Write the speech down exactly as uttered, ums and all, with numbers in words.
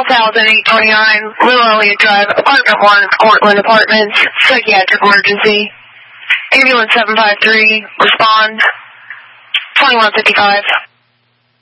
thousand eight twenty-nine, Little Elliott Drive, Apartment one, Cortland Apartments, psychiatric emergency. Ambulance seven five three, respond, twenty-one fifty-five.